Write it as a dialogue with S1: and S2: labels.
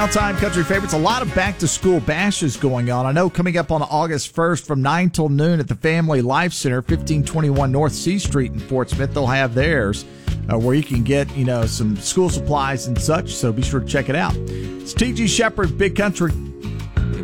S1: Time country favorites, a lot of back-to-school bashes going on. I know coming up on August 1st from 9 till noon at the Family Life Center, 1521 North C Street in Fort Smith, they'll have theirs where you can get, some school supplies and such, so be sure to check it out. It's T.G. Shepherd, Big Country.